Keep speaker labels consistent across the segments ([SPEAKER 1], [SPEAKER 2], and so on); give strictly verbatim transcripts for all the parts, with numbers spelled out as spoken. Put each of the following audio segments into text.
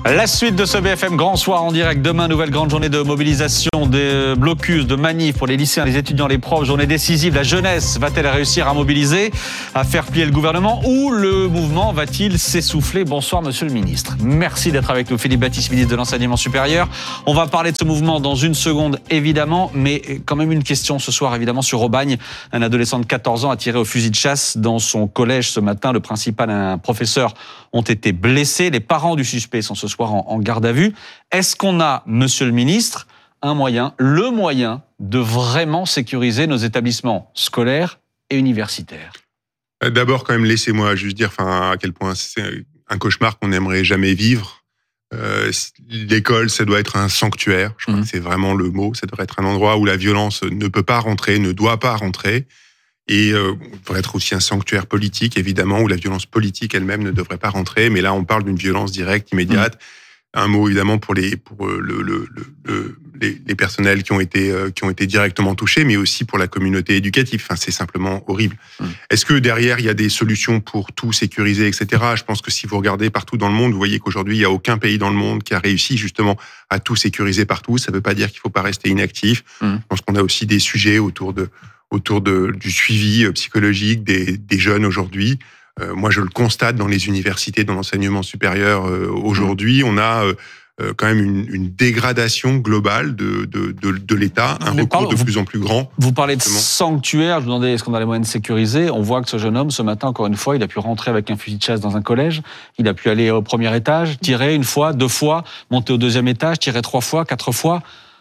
[SPEAKER 1] La suite de ce B F M Grand Soir en direct. Demain, nouvelle grande journée de mobilisation, des blocus, de manifs pour les lycéens, les étudiants, les profs. Journée décisive. La jeunesse va-t-elle réussir à mobiliser, à faire plier le gouvernement, ou le mouvement va-t-il s'essouffler? Bonsoir, monsieur le ministre. Merci d'être avec nous. Philippe Baptiste, ministre de l'Enseignement supérieur. On va parler de ce mouvement dans une seconde, évidemment, mais quand même une question ce soir, évidemment, sur Aubagne. Un adolescent de quatorze ans a tiré au fusil de chasse dans son collège ce matin. Le principal et un professeur ont été blessés. Les parents du suspect sont ce soir en, en garde à vue. Est-ce qu'on a, monsieur le ministre, un moyen, le moyen de vraiment sécuriser nos établissements scolaires et universitaires?
[SPEAKER 2] D'abord, quand même, laissez-moi juste dire enfin, à quel point c'est un cauchemar qu'on n'aimerait jamais vivre. Euh, l'école, ça doit être un sanctuaire. Je crois mmh. que c'est vraiment le mot. Ça devrait être un endroit où la violence ne peut pas rentrer, ne doit pas rentrer. Et euh, devrait être aussi un sanctuaire politique, évidemment, où la violence politique elle-même ne devrait pas rentrer. Mais là, on parle d'une violence directe, immédiate. Mmh. Un mot, évidemment, pour les pour le, le, le, le les, les personnels qui ont été euh, qui ont été directement touchés, mais aussi pour la communauté éducative. Enfin, c'est simplement horrible. Mmh. Est-ce que derrière il y a des solutions pour tout sécuriser, et cetera. Je pense que si vous regardez partout dans le monde, vous voyez qu'aujourd'hui il y a aucun pays dans le monde qui a réussi justement à tout sécuriser partout. Ça ne veut pas dire qu'il faut pas rester inactif. Mmh. Je pense qu'on a aussi des sujets autour de autour de, du suivi psychologique des, des jeunes aujourd'hui. Euh, moi, je le constate dans les universités, dans l'enseignement supérieur euh, aujourd'hui. On a euh, quand même une, une dégradation globale de, de, de, de l'État, un recours parle, de vous, plus en plus grand.
[SPEAKER 1] Vous parlez de sanctuaire, je vous demandais est-ce qu'on a les moyens de sécuriser. On voit que ce jeune homme, ce matin, encore une fois, il a pu rentrer avec un fusil de chasse dans un collège. Il a pu aller au premier étage, tirer une fois, deux fois, monter au deuxième étage, tirer trois fois, quatre fois,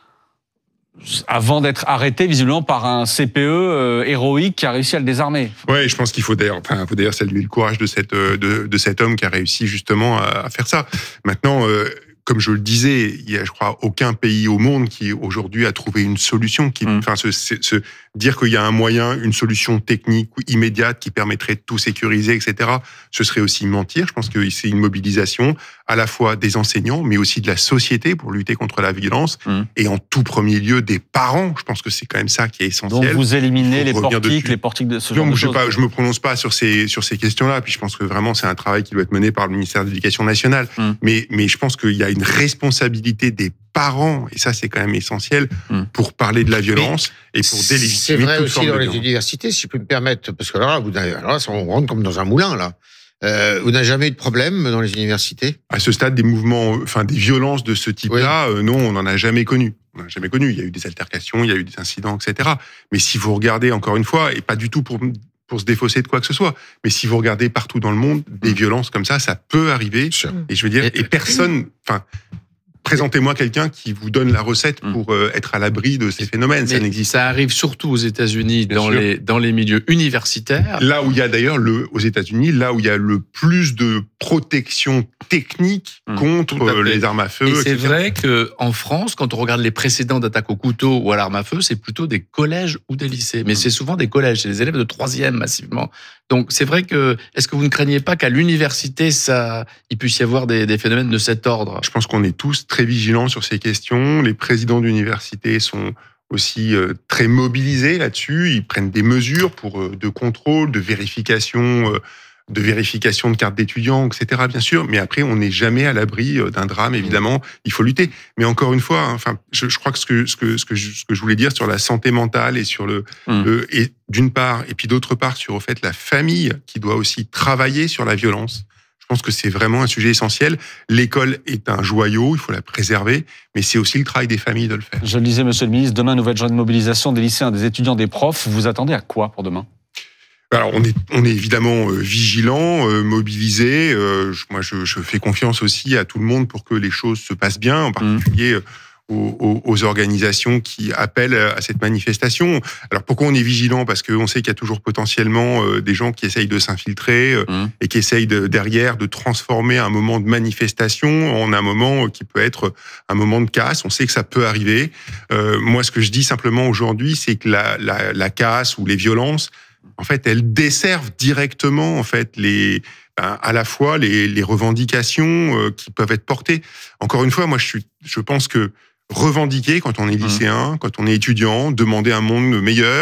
[SPEAKER 1] avant d'être arrêté visiblement par un C P E euh, héroïque qui a réussi à le désarmer.
[SPEAKER 2] Ouais, je pense qu'il faut d'ailleurs, enfin, faut d'ailleurs saluer le courage de cette de, de cet homme qui a réussi justement à, à faire ça. Maintenant, euh, comme je le disais, il y a, je crois, aucun pays au monde qui aujourd'hui a trouvé une solution. Qui, mmh. enfin, se, se, se dire qu'il y a un moyen, une solution technique immédiate qui permettrait de tout sécuriser, et cetera. Ce serait aussi mentir. Je pense que c'est une mobilisation à la fois des enseignants, mais aussi de la société pour lutter contre la violence, mmh. et en tout premier lieu des parents. Je pense que c'est quand même ça qui est essentiel.
[SPEAKER 1] Donc vous éliminez les portiques, les portiques de ce genre
[SPEAKER 2] Donc,
[SPEAKER 1] de
[SPEAKER 2] je
[SPEAKER 1] choses.
[SPEAKER 2] Pas, je me prononce pas sur ces sur ces questions-là. Puis je pense que vraiment c'est un travail qui doit être mené par le ministère de l'Éducation nationale. Mmh. Mais mais je pense qu'il y a une responsabilité des parents, et ça c'est quand même essentiel, mmh. pour parler de la violence mais et pour délégitimer.
[SPEAKER 3] C'est vrai aussi dans les universités, si je peux me permettre, parce que là, vous, là on rentre comme dans un moulin là. Euh, vous n'avez jamais eu de problème dans les universités?
[SPEAKER 2] À ce stade, des mouvements, enfin des violences de ce type-là, oui. euh, non, on n'en a jamais connu. On n'en a jamais connu. Il y a eu des altercations, il y a eu des incidents, et cetera. Mais si vous regardez encore une fois, et pas du tout pour pour se défausser de quoi que ce soit, mais si vous regardez partout dans le monde, des violences comme ça, ça peut arriver. Sure. Et je veux dire, et, et personne, enfin. Présentez-moi quelqu'un qui vous donne la recette pour euh, être à l'abri de ces phénomènes.
[SPEAKER 4] Mais
[SPEAKER 2] ça n'existe pas.
[SPEAKER 4] Ça arrive surtout aux États-Unis, dans les, dans les milieux universitaires.
[SPEAKER 2] Là où il y a d'ailleurs, le, aux États-Unis, là où il y a le plus de protection technique mmh, contre les armes à feu.
[SPEAKER 4] Et c'est vrai qu'en France, quand on regarde les précédents d'attaques au couteau ou à l'arme à feu, c'est plutôt des collèges ou des lycées. Mais mmh. c'est souvent des collèges, c'est des élèves de troisième massivement. Donc c'est vrai que, est-ce que vous ne craignez pas qu'à l'université, ça, il puisse y avoir des, des phénomènes de cet ordre?
[SPEAKER 2] Je pense qu'on est tous très vigilants sur ces questions. Les présidents d'université sont aussi euh, très mobilisés là-dessus. Ils prennent des mesures pour euh, de contrôle, de vérification, euh, de vérification de cartes d'étudiants, et cetera. Bien sûr, mais après, on n'est jamais à l'abri euh, d'un drame. Évidemment, il faut lutter. Mais encore une fois, hein, enfin, je, je crois que ce que ce que ce que je, ce que je voulais dire sur la santé mentale et sur le, mmh. le et d'une part et puis d'autre part sur au fait la famille qui doit aussi travailler sur la violence. Je pense que c'est vraiment un sujet essentiel. L'école est un joyau, il faut la préserver, mais c'est aussi le travail des familles de le faire.
[SPEAKER 1] Je le disais, monsieur le ministre, demain, nouvelle journée de mobilisation des lycéens, des étudiants, des profs. Vous vous attendez à quoi pour demain?
[SPEAKER 2] Alors, on est, on est évidemment euh, vigilant, euh, mobilisé. Euh, moi, je, je fais confiance aussi à tout le monde pour que les choses se passent bien, en particulier mmh. Aux, aux organisations qui appellent à cette manifestation. Alors pourquoi on est vigilant? Parce qu'on sait qu'il y a toujours potentiellement des gens qui essayent de s'infiltrer mmh. et qui essayent de, derrière de transformer un moment de manifestation en un moment qui peut être un moment de casse. On sait que ça peut arriver. Euh, moi, ce que je dis simplement aujourd'hui, c'est que la, la, la casse ou les violences, en fait, elles desservent directement en fait les à la fois les, les revendications euh, qui peuvent être portées. Encore une fois, moi, je suis, je pense que revendiquer quand on est lycéen, mmh. quand on est étudiant, demander un monde meilleur,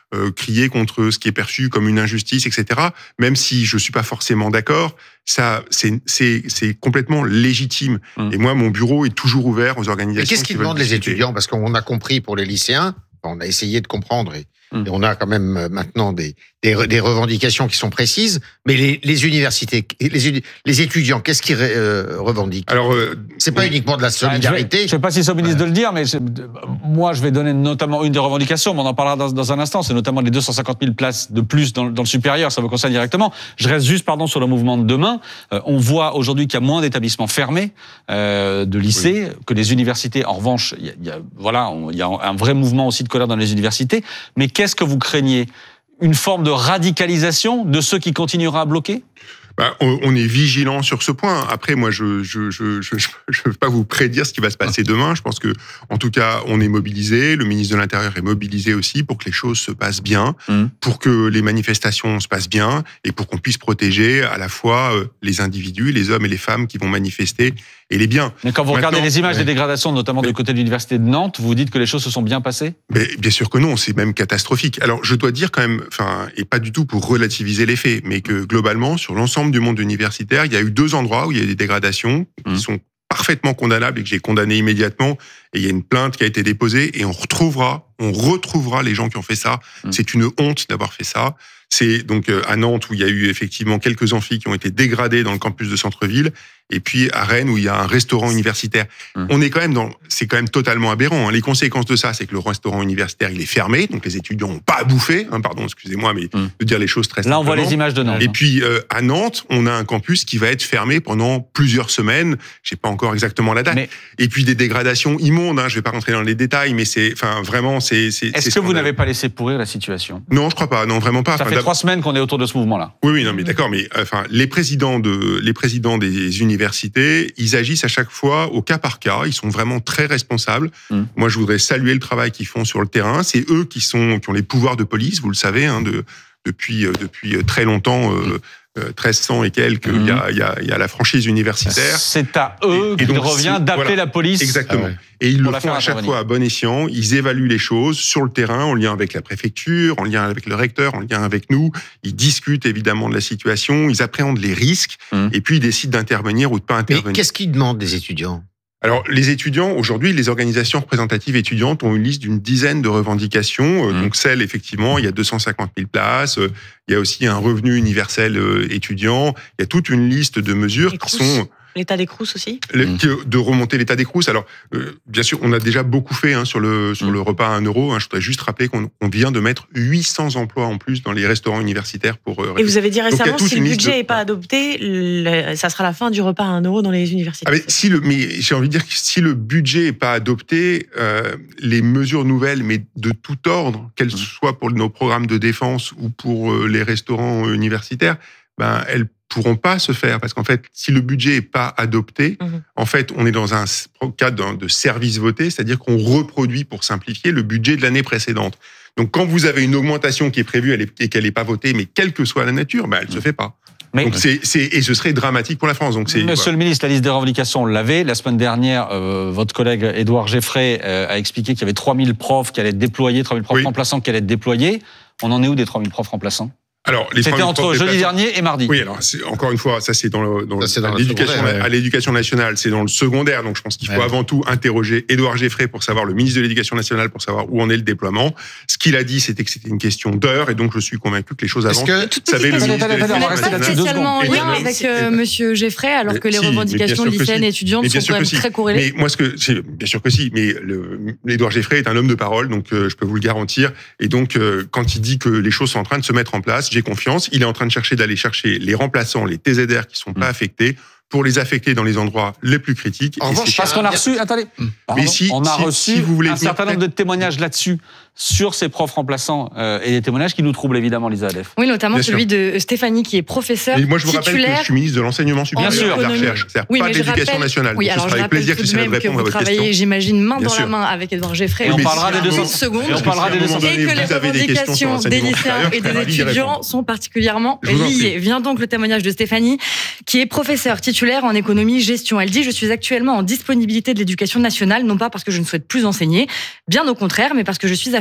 [SPEAKER 2] euh, crier contre ce qui est perçu comme une injustice, et cetera. Même si je suis pas forcément d'accord, ça, c'est, c'est, c'est complètement légitime. Mmh. Et moi, mon bureau est toujours ouvert aux organisations.
[SPEAKER 3] Mais qu'est-ce qu'ils demandent les
[SPEAKER 2] discuter.
[SPEAKER 3] étudiants? Parce qu'on a compris pour les lycéens, on a essayé de comprendre et, mmh. et on a quand même maintenant des, des, des revendications qui sont précises. Mais les, les universités, les, les étudiants, qu'est-ce qu'ils euh, revendiquent?
[SPEAKER 2] Alors, euh,
[SPEAKER 3] c'est pas
[SPEAKER 2] oui.
[SPEAKER 3] uniquement de la solidarité.
[SPEAKER 1] Je ne sais pas si c'est au ministre ouais. de le dire, mais moi, je vais donner notamment une des revendications, mais on en parlera dans, dans un instant. C'est notamment les deux cent cinquante mille places de plus dans, dans le supérieur. Ça vous concerne directement. Je reste juste, pardon, sur le mouvement de demain. Euh, on voit aujourd'hui qu'il y a moins d'établissements fermés, euh, de lycées, oui. que les universités. En revanche, il y a, il y a, voilà, il y a un vrai mouvement aussi de colère dans les universités. Mais qu'est-ce que vous craignez? Une forme de radicalisation de ceux qui continuera à bloquer?
[SPEAKER 2] Bah, on est vigilant sur ce point. Après, moi, je je je je je veux pas vous prédire ce qui va se passer demain. Je pense que, en tout cas, on est mobilisé. Le ministre de l'Intérieur est mobilisé aussi pour que les choses se passent bien, mmh. pour que les manifestations se passent bien et pour qu'on puisse protéger à la fois les individus, les hommes et les femmes qui vont manifester et les biens.
[SPEAKER 1] Mais quand vous Maintenant, regardez les images ouais. des dégradations, notamment mais, du côté de l'université de Nantes, vous vous dites que les choses se sont bien passées?
[SPEAKER 2] Mais bien sûr que non, c'est même catastrophique. Alors, je dois dire quand même, enfin, et pas du tout pour relativiser les faits, mais que globalement, sur l'ensemble du monde universitaire, il y a eu deux endroits où il y a eu des dégradations mmh. qui sont parfaitement condamnables et que j'ai condamné immédiatement. Et il y a une plainte qui a été déposée et on retrouvera, on retrouvera les gens qui ont fait ça. Mmh. C'est une honte d'avoir fait ça. C'est donc à Nantes où il y a eu effectivement quelques amphis qui ont été dégradés dans le campus de centre-ville. Et puis à Rennes où il y a un restaurant universitaire. Mmh. On est quand même dans, c'est quand même totalement aberrant. Hein. Les conséquences de ça, c'est que le restaurant universitaire il est fermé, donc les étudiants n'ont pas à bouffer. Hein, pardon, excusez-moi, mais mmh. de dire les choses très simplement.
[SPEAKER 1] Là, on voit les images de Nantes.
[SPEAKER 2] Et puis euh, à Nantes, on a un campus qui va être fermé pendant plusieurs semaines. Je sais pas encore exactement la date. Mais... Et puis des dégradations immondes. Hein. Je vais pas rentrer dans les détails, mais c'est, enfin vraiment, c'est. c'est
[SPEAKER 1] Est-ce
[SPEAKER 2] c'est
[SPEAKER 1] que scandaleux. Vous n'avez pas laissé pourrir la situation?
[SPEAKER 2] Non, je crois pas. Non, vraiment pas.
[SPEAKER 1] Ça
[SPEAKER 2] enfin,
[SPEAKER 1] fait trois semaines qu'on est autour de ce mouvement-là.
[SPEAKER 2] Oui, oui, non, mais d'accord, mais enfin, les présidents de, les présidents des universités. Ils agissent à chaque fois au cas par cas. Ils sont vraiment très responsables. Mmh. Moi, je voudrais saluer le travail qu'ils font sur le terrain. C'est eux qui sont qui ont les pouvoirs de police, vous le savez, hein, de, depuis depuis très longtemps. Euh, mmh. treize cents et quelques, il mmh. y, a, y, a, y a la franchise universitaire.
[SPEAKER 1] C'est à eux qu'il revient d'appeler voilà, la police.
[SPEAKER 2] Exactement. Ah ouais. Et ils le font à chaque fois à bon escient. Ils évaluent les choses sur le terrain, en lien avec la préfecture, en lien avec le recteur, en lien avec nous. Ils discutent évidemment de la situation, ils appréhendent les risques, mmh. et puis ils décident d'intervenir ou de pas intervenir.
[SPEAKER 3] Mais qu'est-ce qu'ils demandent des étudiants ?
[SPEAKER 2] Alors, les étudiants, aujourd'hui, les organisations représentatives étudiantes ont une liste d'une dizaine de revendications. Mmh. Donc, celles, effectivement, il y a deux cent cinquante mille places. Il y a aussi un revenu universel étudiant. Il y a toute une liste de mesures qui sont...
[SPEAKER 5] L'état des Crous aussi
[SPEAKER 2] le, De remonter l'état des Crous. Alors, euh, bien sûr, on a déjà beaucoup fait hein, sur, le, sur mmh. le repas à un euro. Hein. Je voudrais juste rappeler qu'on on vient de mettre huit cents emplois en plus dans les restaurants universitaires. Pour. Euh,
[SPEAKER 5] Et vous avez dit récemment, si le budget n'est de... pas adopté, le, ça sera la fin du repas à un euro dans les universités.
[SPEAKER 2] Ah mais, si le, mais j'ai envie de dire que si le budget n'est pas adopté, euh, les mesures nouvelles, mais de tout ordre, qu'elles mmh. soient pour nos programmes de défense ou pour euh, les restaurants universitaires, ben, elles pourront pas se faire parce qu'en fait, si le budget est pas adopté, mmh. en fait, on est dans un cadre de service voté, c'est-à-dire qu'on reproduit, pour simplifier, le budget de l'année précédente. Donc, quand vous avez une augmentation qui est prévue et qu'elle n'est pas votée, mais quelle que soit la nature, ben, elle ne mmh. se fait pas. Mais donc c'est, c'est, et ce serait dramatique pour la France. Donc c'est,
[SPEAKER 1] Monsieur
[SPEAKER 2] voilà.
[SPEAKER 1] le ministre, la liste des revendications, on l'avait. La semaine dernière, euh, votre collègue Édouard Geffray euh, a expliqué qu'il y avait trois mille profs qui allaient être déployés, trois mille profs oui. remplaçants qui allaient être déployés. On en est où des trois mille profs remplaçants ?
[SPEAKER 2] Alors, les
[SPEAKER 1] C'était entre jeudi dernier et mardi.
[SPEAKER 2] Oui, alors c'est, encore une fois, ça c'est dans, le, dans,
[SPEAKER 3] ça, c'est dans
[SPEAKER 2] l'éducation
[SPEAKER 3] ouais.
[SPEAKER 2] à l'éducation nationale, c'est dans le secondaire. Donc je pense qu'il faut ouais. avant tout interroger Édouard Geffray pour savoir, le ministre de l'Éducation nationale, pour savoir où en est le déploiement. Ce qu'il a dit, c'était que c'était une question d'heure, et donc je suis convaincu que les choses avancent.
[SPEAKER 5] Est-ce que tout savez, le ministre de l'Éducation nationale, pas spécialement en lien avec euh, Monsieur Geffray, alors que les si, revendications lycéennes et étudiantes sont quand même si. très corrélées.
[SPEAKER 2] Mais moi, ce que c'est bien sûr que si, mais le, Édouard Geffray est un homme de parole, donc euh, je peux vous le garantir. Et donc, euh, quand il dit que les choses sont en train de se mettre en place, j'ai confiance. Il est en train de chercher d'aller chercher les remplaçants, les T Z R qui sont pas affectés, pour les affecter dans les endroits les plus critiques.
[SPEAKER 1] En revanche, parce qu'on a reçu, attendez, pardon, mais si, on a si, reçu si vous voulez un certain nombre de témoignages là-dessus, sur ces profs remplaçants, euh, et des témoignages qui nous troublent évidemment, Lisa Adef.
[SPEAKER 5] Oui, notamment
[SPEAKER 2] Bien
[SPEAKER 5] celui
[SPEAKER 2] sûr.
[SPEAKER 5] de Stéphanie, qui est professeure titulaire.
[SPEAKER 2] Moi, je vous rappelle que je suis ministre de l'enseignement supérieur et de la recherche, c'est-à-dire
[SPEAKER 5] oui,
[SPEAKER 2] pas de l'éducation nationale.
[SPEAKER 5] Oui, alors
[SPEAKER 2] ce sera avec plaisir que j'essaierai de répondre à votre question. Vous travaillez,
[SPEAKER 5] j'imagine, main dans la main avec Édouard Geffray.
[SPEAKER 1] Et on parlera des deux cents
[SPEAKER 5] secondes.
[SPEAKER 1] Et on parlera des deux cents
[SPEAKER 5] Et que les revendications des lycéens et des étudiants sont particulièrement liées. Vient donc le témoignage de Stéphanie, qui est professeure titulaire en économie-gestion. Elle dit « Je suis actuellement en disponibilité de l'éducation nationale, non pas parce que je ne souhaite plus enseigner, bien au contraire, mais parce que je suis affectée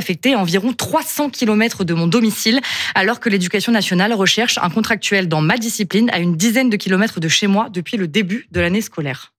[SPEAKER 5] affecté à environ trois cents kilomètres de mon domicile, alors que l'éducation nationale recherche un contractuel dans ma discipline à une dizaine de kilomètres de chez moi depuis le début de l'année scolaire.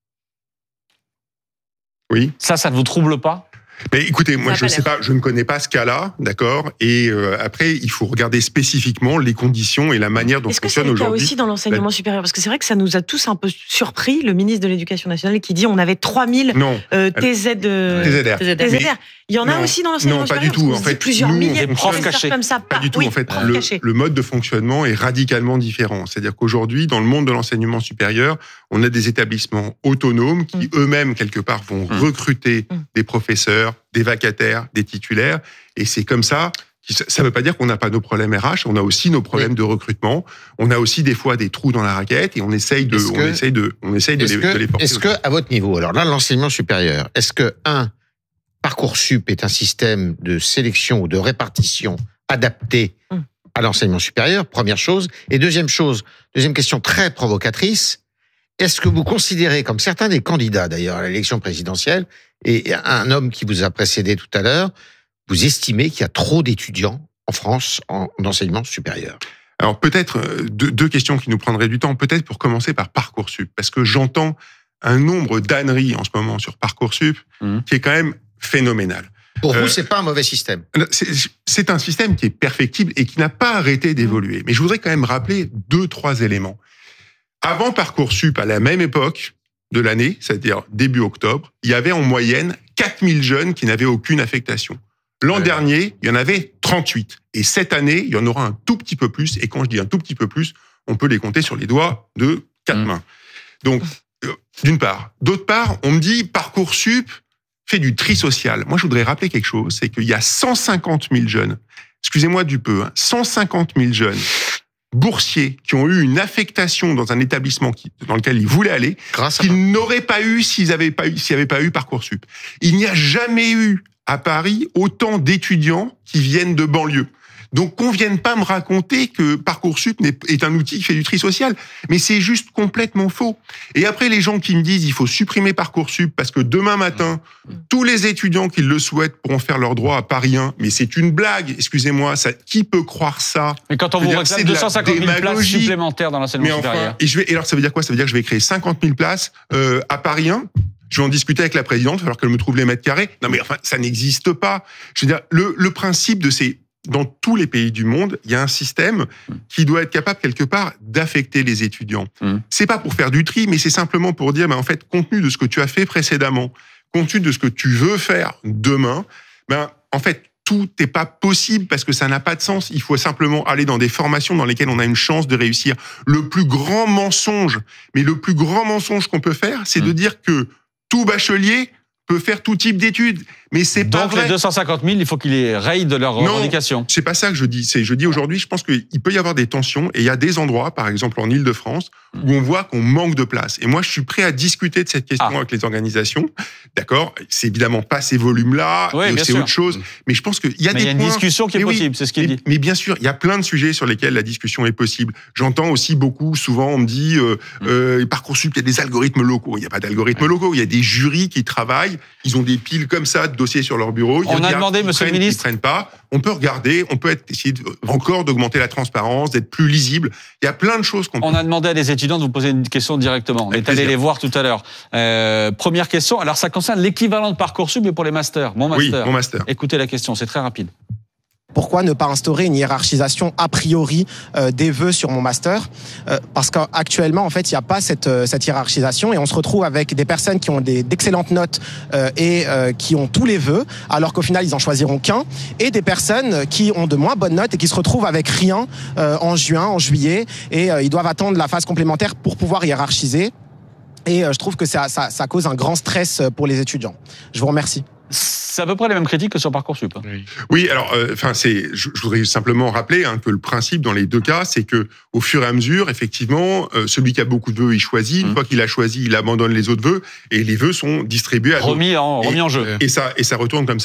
[SPEAKER 2] Oui.
[SPEAKER 1] Ça, ça ne vous trouble pas ?
[SPEAKER 2] Mais écoutez, moi je sais pas, je ne connais pas ce cas-là, d'accord. Et euh, après, il faut regarder spécifiquement les conditions et la manière dont fonctionne aujourd'hui.
[SPEAKER 6] Est-ce que c'est le cas aussi dans l'enseignement la... supérieur ? Parce que c'est vrai que ça nous a tous un peu surpris, le ministre de l'Éducation nationale qui dit on avait trois mille euh, T Z, euh,
[SPEAKER 2] T Z R.
[SPEAKER 6] T Z R. Mais, il y en a non, aussi dans l'enseignement supérieur.
[SPEAKER 2] Non, pas du tout. En fait,
[SPEAKER 6] plusieurs
[SPEAKER 2] nous,
[SPEAKER 6] milliers
[SPEAKER 2] de
[SPEAKER 1] profs cachés.
[SPEAKER 6] Comme ça,
[SPEAKER 2] pas du tout.
[SPEAKER 6] Oui,
[SPEAKER 2] en fait, le, le mode de fonctionnement est radicalement différent. C'est-à-dire qu'aujourd'hui, dans le monde de l'enseignement supérieur, on a des établissements autonomes qui mmh. eux-mêmes quelque part vont mmh. recruter mmh. des professeurs, des vacataires, des titulaires, et c'est comme ça. Ça ne veut pas dire qu'on n'a pas nos problèmes R H, on a aussi nos problèmes oui. de recrutement, on a aussi des fois des trous dans la raquette, et on essaye de, on que, essaye de, on essaye de, les,
[SPEAKER 3] que,
[SPEAKER 2] de les porter.
[SPEAKER 3] Est-ce que, à votre niveau, alors là, l'enseignement supérieur, est-ce que, un, Parcoursup est un système de sélection ou de répartition adapté mmh. à l'enseignement supérieur, première chose, et deuxième chose, deuxième question très provocatrice, est-ce que vous considérez, comme certains des candidats d'ailleurs à l'élection présidentielle, et un homme qui vous a précédé tout à l'heure, vous estimez qu'il y a trop d'étudiants en France en enseignement supérieur ?
[SPEAKER 2] Alors peut-être deux, deux questions qui nous prendraient du temps. Peut-être pour commencer par Parcoursup, parce que j'entends un nombre d'âneries en ce moment sur Parcoursup mmh. qui est quand même phénoménal.
[SPEAKER 3] Pour euh, vous, c'est pas un mauvais système.
[SPEAKER 2] C'est, c'est un système qui est perfectible et qui n'a pas arrêté d'évoluer. Mais je voudrais quand même rappeler deux, trois éléments. Avant Parcoursup, à la même époque de l'année, c'est-à-dire début octobre, il y avait en moyenne quatre mille jeunes qui n'avaient aucune affectation. L'an ouais. dernier, il y en avait trente-huit. Et cette année, il y en aura un tout petit peu plus. Et quand je dis un tout petit peu plus, on peut les compter sur les doigts de quatre mmh. mains. Donc, euh, d'une part. D'autre part, on me dit Parcoursup fait du tri social. Moi, je voudrais rappeler quelque chose, c'est qu'il y a cent cinquante mille jeunes, excusez-moi du peu, hein, cent cinquante mille jeunes boursiers qui ont eu une affectation dans un établissement qui, dans lequel ils voulaient aller, Grâce qu'ils à... n'auraient pas eu s'ils n'avaient pas eu, s'il n'y avait pas eu Parcoursup. Il n'y a jamais eu à Paris autant d'étudiants qui viennent de banlieue. Donc, qu'on vienne pas me raconter que Parcoursup est un outil qui fait du tri social. Mais c'est juste complètement faux. Et après, les gens qui me disent il faut supprimer Parcoursup parce que demain matin, mmh. tous les étudiants qui le souhaitent pourront faire leur droit à Paris un. Mais c'est une blague, excusez-moi. Ça, qui peut croire ça?
[SPEAKER 1] Mais quand on vous réclame deux cent cinquante mille places supplémentaires dans l'enseignement
[SPEAKER 2] enfin,
[SPEAKER 1] supérieur.
[SPEAKER 2] Et, je vais, et alors, ça veut dire quoi? Ça veut dire que je vais créer cinquante mille places euh, à Paris un. Je vais en discuter avec la présidente, il va falloir qu'elle me trouve les mètres carrés. Non, mais enfin, ça n'existe pas. Je veux dire, le, le principe de ces... Dans tous les pays du monde, il y a un système qui doit être capable, quelque part, d'affecter les étudiants. Mmh. C'est pas pour faire du tri, mais c'est simplement pour dire, ben, en fait, compte tenu de ce que tu as fait précédemment, compte tenu de ce que tu veux faire demain, ben, en fait, tout n'est pas possible parce que ça n'a pas de sens. Il faut simplement aller dans des formations dans lesquelles on a une chance de réussir. Le plus grand mensonge, mais le plus grand mensonge qu'on peut faire, c'est mmh. de dire que tout bachelier peut faire tout type d'études, mais c'est pas vrai.
[SPEAKER 1] Donc les deux cent cinquante mille, il faut qu'ils les rayent de leurs revendications.
[SPEAKER 2] Non, c'est pas ça que je dis. C'est, je dis aujourd'hui, je pense qu'il peut y avoir des tensions et il y a des endroits, par exemple en Île-de-France, où on voit qu'on manque de place. Et moi, je suis prêt à discuter de cette question ah. avec les organisations. D'accord, c'est évidemment pas ces volumes-là,
[SPEAKER 1] oui,
[SPEAKER 2] c'est
[SPEAKER 1] sûr.
[SPEAKER 2] autre chose. Mais je pense qu'il y a
[SPEAKER 1] mais
[SPEAKER 2] des
[SPEAKER 1] il y a une
[SPEAKER 2] points...
[SPEAKER 1] discussion qui est
[SPEAKER 2] mais
[SPEAKER 1] possible,
[SPEAKER 2] oui,
[SPEAKER 1] c'est ce qu'il
[SPEAKER 2] mais,
[SPEAKER 1] dit.
[SPEAKER 2] Mais bien sûr, il y a plein de sujets sur lesquels la discussion est possible. J'entends aussi beaucoup, souvent, on me dit euh, mmh. euh, Parcoursup, il y a des algorithmes locaux. Il n'y a pas d'algorithmes ouais. locaux. Il y a des jurys qui travaillent. Ils ont des piles comme ça de dossiers sur leur bureau.
[SPEAKER 1] On a demandé, monsieur le ministre.
[SPEAKER 2] Ils prennent pas. On peut regarder, on peut être, essayer de, encore d'augmenter la transparence, d'être plus lisible. Il y a plein de choses qu'on peut.
[SPEAKER 1] On a demandé à des étudiants de vous poser une question directement. On est allé les voir tout à l'heure. Euh, première question. Alors, ça concerne l'équivalent de Parcoursup, mais pour les masters. Mon master.
[SPEAKER 2] Oui, mon master.
[SPEAKER 1] Écoutez la question, c'est très rapide.
[SPEAKER 7] Pourquoi ne pas instaurer une hiérarchisation a priori euh, des vœux sur mon master euh, Parce qu'actuellement, en fait, il n'y a pas cette, euh, cette hiérarchisation et on se retrouve avec des personnes qui ont des, d'excellentes notes euh, et euh, qui ont tous les vœux, alors qu'au final, ils en choisiront qu'un, et des personnes qui ont de moins bonnes notes et qui se retrouvent avec rien euh, en juin, en juillet, et euh, ils doivent attendre la phase complémentaire pour pouvoir hiérarchiser. Et euh, je trouve que ça, ça, ça cause un grand stress pour les étudiants. Je vous remercie.
[SPEAKER 1] C'est à peu près les mêmes critiques que sur Parcoursup.
[SPEAKER 2] Oui, oui alors, enfin, euh, c'est. Je, je voudrais simplement rappeler hein, que le principe dans les deux cas, c'est que au fur et à mesure, effectivement, euh, celui qui a beaucoup de vœux, il choisit. Mmh. Une fois qu'il a choisi, il abandonne les autres vœux et les vœux sont distribués à
[SPEAKER 1] remis en remis
[SPEAKER 2] et,
[SPEAKER 1] en jeu.
[SPEAKER 2] Et ça et ça retourne comme ça.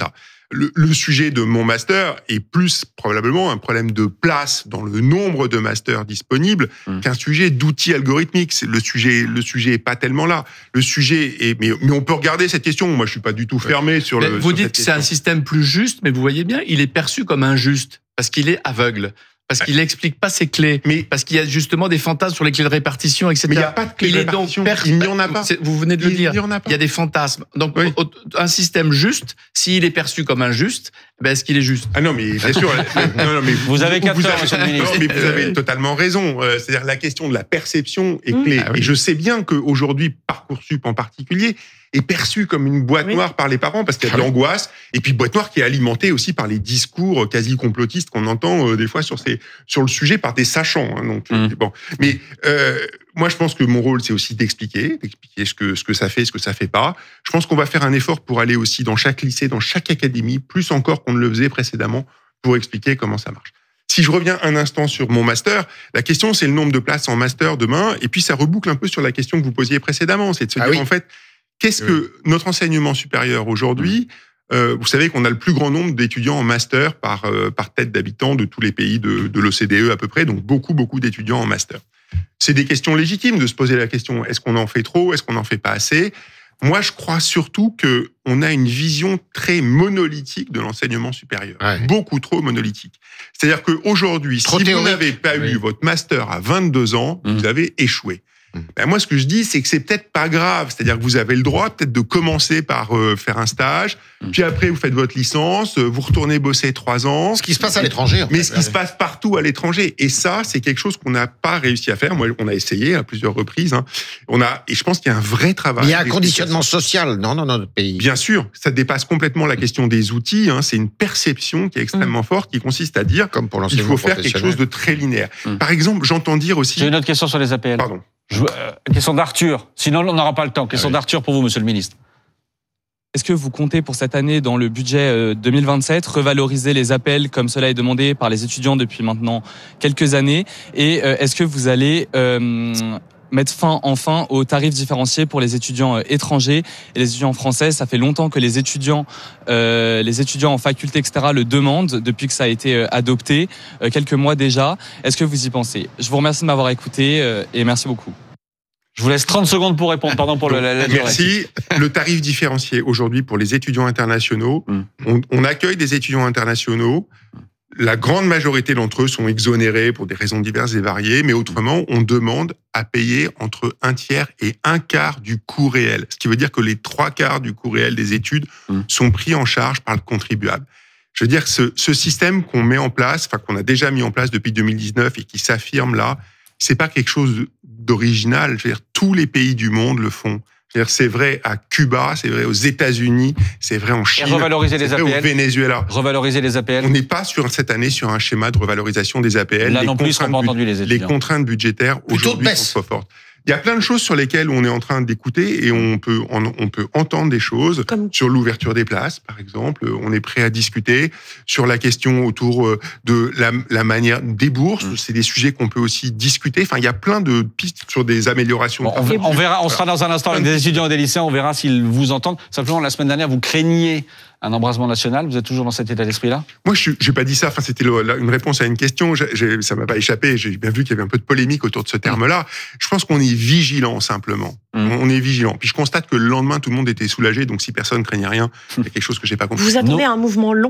[SPEAKER 2] Le, le sujet de mon master est plus probablement un problème de place dans le nombre de masters disponibles mmh. qu'un sujet d'outils algorithmiques. C'est le sujet, le sujet est pas tellement là. Le sujet est, mais, mais on peut regarder cette question. Moi, je suis pas du tout fermé sur
[SPEAKER 4] mais
[SPEAKER 2] le.
[SPEAKER 4] Vous
[SPEAKER 2] sur
[SPEAKER 4] dites que c'est un système plus juste, mais vous voyez bien, il est perçu comme injuste parce qu'il est aveugle. Parce qu'il n'explique pas ses clés, mais parce qu'il y a justement des fantasmes sur les clés de répartition, et cetera.
[SPEAKER 2] Mais il n'y a pas de clés de répartition. Donc per... Il n'y en a pas.
[SPEAKER 4] Vous venez de le
[SPEAKER 2] il,
[SPEAKER 4] dire.
[SPEAKER 2] Il y en a pas.
[SPEAKER 4] Il y a des fantasmes. Donc
[SPEAKER 2] oui.
[SPEAKER 4] un système juste, s'il est perçu comme injuste, ben est-ce qu'il est juste ?
[SPEAKER 2] Ah non, mais bien sûr. non, non, mais
[SPEAKER 1] vous, vous avez quatre heures, monsieur le ministre.
[SPEAKER 2] Non, mais vous avez totalement raison. C'est-à-dire la question de la perception est clé. Ah, oui. Et je sais bien qu'aujourd'hui, Parcoursup en particulier est perçu comme une boîte oui. noire par les parents parce qu'il y a de l'angoisse et puis boîte noire qui est alimentée aussi par les discours quasi complotistes qu'on entend euh, des fois sur ces sur le sujet par des sachants. Hein, donc mmh. bon, mais euh, moi je pense que mon rôle c'est aussi d'expliquer, d'expliquer ce que ce que ça fait, ce que ça fait pas. Je pense qu'on va faire un effort pour aller aussi dans chaque lycée, dans chaque académie, plus encore qu'on ne le faisait précédemment, pour expliquer comment ça marche. Si je reviens un instant sur mon master, la question c'est le nombre de places en master demain, et puis ça reboucle un peu sur la question que vous posiez précédemment, c'est de se ah dire oui. en fait. Qu'est-ce oui. que notre enseignement supérieur aujourd'hui, euh, vous savez qu'on a le plus grand nombre d'étudiants en master par, euh, par tête d'habitant de tous les pays de, de l'O C D E à peu près, donc beaucoup, beaucoup d'étudiants en master. C'est des questions légitimes de se poser la question, est-ce qu'on en fait trop, est-ce qu'on n'en fait pas assez ? Moi, je crois surtout qu'on a une vision très monolithique de l'enseignement supérieur, ouais. beaucoup trop monolithique. C'est-à-dire qu'aujourd'hui, si théorique. Vous n'avez pas oui. eu votre master à vingt-deux ans, mmh. vous avez échoué. Ben moi, ce que je dis, c'est que c'est peut-être pas grave. C'est-à-dire que vous avez le droit peut-être de commencer par euh, faire un stage, mmh. puis après vous faites votre licence, vous retournez bosser trois ans.
[SPEAKER 3] Ce qui se passe à l'étranger. En
[SPEAKER 2] mais
[SPEAKER 3] fait,
[SPEAKER 2] ce qui ouais. se passe partout à l'étranger. Et ça, c'est quelque chose qu'on n'a pas réussi à faire. Moi, on a essayé à plusieurs reprises. Hein. On a, et je pense qu'il y a un vrai travail.
[SPEAKER 3] Mais il y a un conditionnement social, non, dans notre pays.
[SPEAKER 2] Bien sûr, ça dépasse complètement la question des outils. Hein. C'est une perception qui est extrêmement mmh. forte, qui consiste à dire
[SPEAKER 3] Comme pour
[SPEAKER 2] qu'il faut faire quelque chose de très linéaire. Mmh. Par exemple, j'entends dire aussi.
[SPEAKER 1] J'ai une autre question sur les A P L.
[SPEAKER 2] Pardon.
[SPEAKER 1] Je, euh, question d'Arthur. Sinon, on n'aura pas le temps. Question ah oui. d'Arthur pour vous, monsieur le ministre.
[SPEAKER 8] Est-ce que vous comptez pour cette année, dans le budget deux mille vingt-sept, revaloriser les A P L comme cela est demandé par les étudiants depuis maintenant quelques années ? Et euh, est-ce que vous allez euh, mettre fin enfin aux tarifs différenciés pour les étudiants étrangers et les étudiants français? Ça fait longtemps que les étudiants, euh, les étudiants en faculté, et cetera le demandent depuis que ça a été adopté, euh, quelques mois déjà. Est-ce que vous y pensez ? Je vous remercie de m'avoir écouté euh, et merci beaucoup.
[SPEAKER 1] Je vous laisse trente secondes pour répondre. Pardon pour le, la, la
[SPEAKER 2] Merci. Le tarif différencié aujourd'hui pour les étudiants internationaux, mmh. on, on accueille des étudiants internationaux. La grande majorité d'entre eux sont exonérés pour des raisons diverses et variées, mais autrement, on demande à payer entre un tiers et un quart du coût réel. Ce qui veut dire que les trois quarts du coût réel des études mmh. sont pris en charge par le contribuable. Je veux dire que ce, ce système qu'on met en place, enfin qu'on a déjà mis en place depuis deux mille dix-neuf et qui s'affirme là, c'est pas quelque chose d'original. Je veux dire, tous les pays du monde le font. C'est-à-dire, c'est vrai à Cuba, c'est vrai aux États-Unis, c'est vrai en Chine,
[SPEAKER 1] revaloriser les
[SPEAKER 2] c'est vrai
[SPEAKER 1] A P L.
[SPEAKER 2] au Venezuela.
[SPEAKER 1] Revaloriser les A P L.
[SPEAKER 2] On n'est pas sur cette année sur un schéma de revalorisation des A P L.
[SPEAKER 1] Là
[SPEAKER 2] les
[SPEAKER 1] non plus, ils sont pas entendus les étudiants.
[SPEAKER 2] Les contraintes budgétaires aujourd'hui sont trop fortes. Il y a plein de choses sur lesquelles on est en train d'écouter et on peut, on peut entendre des choses. Comme... Sur l'ouverture des places, par exemple, on est prêt à discuter. Sur la question autour de la, la manière des bourses, mmh. c'est des sujets qu'on peut aussi discuter. Enfin, il y a plein de pistes sur des améliorations.
[SPEAKER 1] Bon, on, on verra, on sera dans un instant avec des étudiants et des lycéens, on verra s'ils vous entendent. Simplement, la semaine dernière, vous craigniez un embrasement national. Vous êtes toujours dans cet état d'esprit-là ?
[SPEAKER 2] Moi, je n'ai pas dit ça. Enfin, c'était le, une réponse à une question. J'ai, j'ai, ça m'a pas échappé. J'ai bien vu qu'il y avait un peu de polémique autour de ce terme-là. Je pense qu'on est vigilant, simplement. Mmh. On est vigilant. Puis je constate que le lendemain, tout le monde était soulagé. Donc, si personne craignait rien, il y a quelque chose que j'ai pas compris.
[SPEAKER 6] Vous attendez non. un mouvement long ?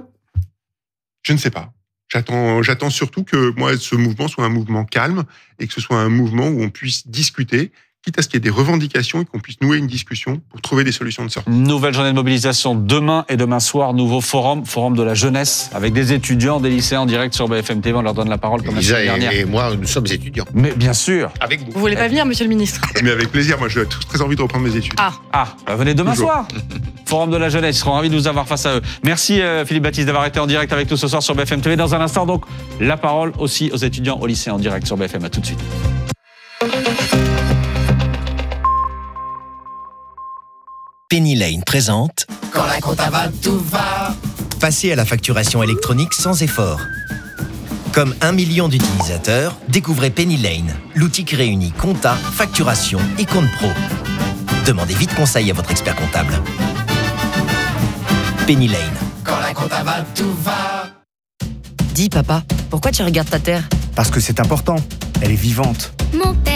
[SPEAKER 2] Je ne sais pas. J'attends, j'attends surtout que moi, ce mouvement soit un mouvement calme et que ce soit un mouvement où on puisse discuter, quitte à ce qu'il y ait des revendications et qu'on puisse nouer une discussion pour trouver des solutions de sortie.
[SPEAKER 1] Nouvelle journée de mobilisation demain et demain soir, nouveau forum, forum de la jeunesse, avec des étudiants, des lycéens en direct sur B F M T V. On leur donne la parole comme la semaine dernière.
[SPEAKER 3] Et moi, nous sommes étudiants.
[SPEAKER 1] Mais bien sûr.
[SPEAKER 3] Avec vous.
[SPEAKER 5] Vous voulez pas venir, monsieur le ministre ?
[SPEAKER 2] Mais avec plaisir. Moi, j'ai très envie de reprendre mes études.
[SPEAKER 5] Ah,
[SPEAKER 1] ah bah venez demain
[SPEAKER 2] Toujours.
[SPEAKER 1] soir. Forum de la jeunesse. Ils seront ravis de nous avoir face à eux. Merci euh, Philippe Baptiste d'avoir été en direct avec nous ce soir sur B F M T V. Dans un instant, donc, la parole aussi aux étudiants, aux lycéens en direct sur B F M. À tout de suite.
[SPEAKER 9] Penny Lane présente
[SPEAKER 10] Quand la compta va, tout va.
[SPEAKER 9] Passer à la facturation électronique sans effort. Comme un million d'utilisateurs, découvrez Penny Lane, l'outil qui réunit compta, facturation et compte pro. Demandez vite conseil à votre expert comptable. Penny Lane,
[SPEAKER 10] Quand la compta va, tout va.
[SPEAKER 11] Dis papa, pourquoi tu regardes ta terre?
[SPEAKER 12] Parce que c'est important, elle est vivante.
[SPEAKER 13] Mon père